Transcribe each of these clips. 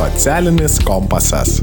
Socialinis kompasas.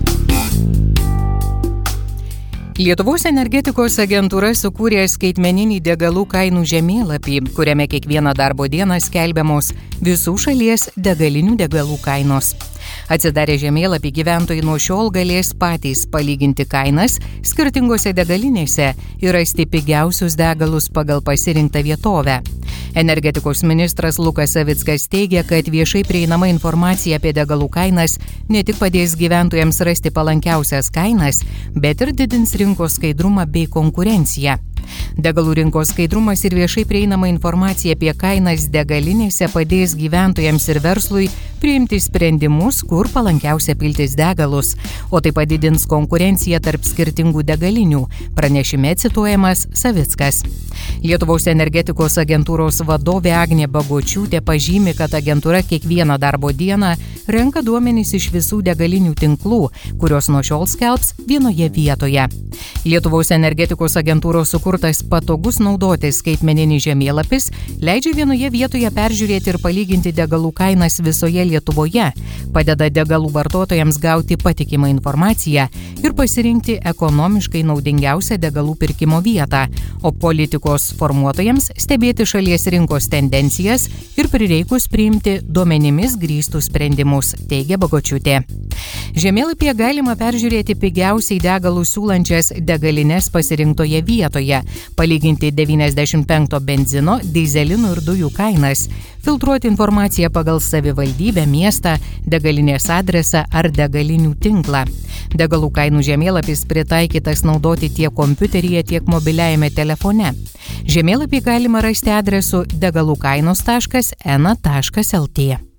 Lietuvos energetikos agentūra sukūrė skaitmeninį degalų kainų žemėlapį, kuriame kiekvieną darbo dieną skelbiamos visų šalies degalinių degalų kainos. Atsidarę žemėlapį, gyventojai nuo šiol galės patys palyginti kainas skirtingose degalinėse ir rasti pigiausius degalus pagal pasirinktą vietovę. Energetikos ministras Lukas Savickas teigia, kad viešai prieinama informacija apie degalų kainas ne tik padės gyventojams rasti palankiausias kainas, bet ir didins rinkos skaidrumą bei konkurenciją. Degalų rinkos skaidrumas ir viešai prieinama informacija apie kainas degalinėse padės gyventojams ir verslui priimti sprendimus, kur palankiausia piltis degalus, o tai padidins konkurenciją tarp skirtingų degalinių, pranešime cituojamas Savickas. Lietuvos energetikos agentūros vadovė Agnė Bagočiūtė pažymi, kad agentūra kiekvieną darbo dieną renka duomenis iš visų degalinių tinklų, kurios nuo šiol skelbs vienoje vietoje. Lietuvos energetikos agentūros sukurtas patogus naudotis skaitmeninis žemėlapis leidžia vienoje vietoje peržiūrėti ir palyginti degalų kainas visoje Lietuvoje, padeda degalų vartotojams gauti patikimą informaciją ir pasirinkti ekonomiškai naudingiausią degalų pirkimo vietą, o politikos formuotojams stebėti šalies rinkos tendencijas ir prireikus priimti duomenimis grįstus sprendimus, teigia Bagočiūtė. Žemėlapyje galima peržiūrėti pigiausiai degalus siūlančias degalines pasirinktoje vietoje, palyginti 95 benzino, dyzelino ir dujų kainas, filtruoti informaciją pagal savivaldybę, miestą, degalinės adresą ar degalinių tinklą. Degalų kainų žemėlapis pritaikytas naudoti tiek kompiuteryje, tiek mobiliajame telefone. Žemėlapį galima rasti adresu degalukainos.ena.lt.